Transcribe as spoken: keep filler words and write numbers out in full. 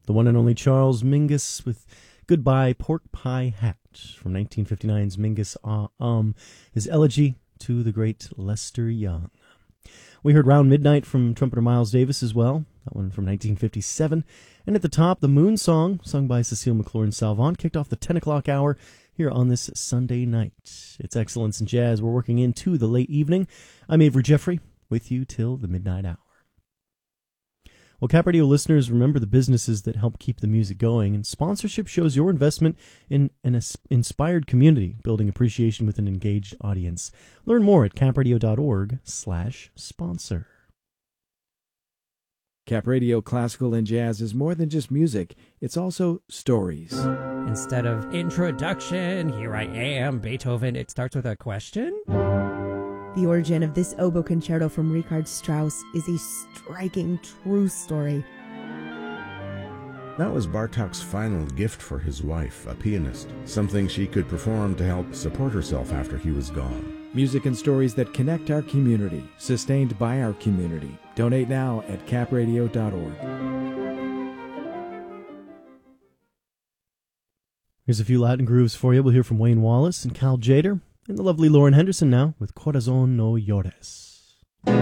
the one and only Charles Mingus with Goodbye Pork Pie Hat from nineteen fifty-nine's Mingus Ah Um, his elegy to the great Lester Young. We heard Round Midnight from trumpeter Miles Davis as well, that one from nineteen fifty-seven. And at the top, the Moon Song, sung by Cecile McLaurin-Salvant, kicked off the ten o'clock hour here on this Sunday night. It's Excellence in Jazz. We're working into the late evening. I'm Avery Jeffrey, with you till the midnight hour. Well, Cap Radio listeners, remember the businesses that help keep the music going, and sponsorship shows your investment in an inspired community, building appreciation with an engaged audience. Learn more at capradio.org slash sponsor. Cap Radio Classical and Jazz is more than just music, it's also stories. Instead of introduction, here I am, Beethoven, it starts with a question? The origin of this oboe concerto from Richard Strauss is a striking true story. That was Bartók's final gift for his wife, a pianist, something she could perform to help support herself after he was gone. Music and stories that connect our community, sustained by our community. Donate now at cap radio dot org. Here's a few Latin grooves for you. We'll hear from Wayne Wallace and Cal Jader, and the lovely Lauren Henderson now with Corazón No Llores.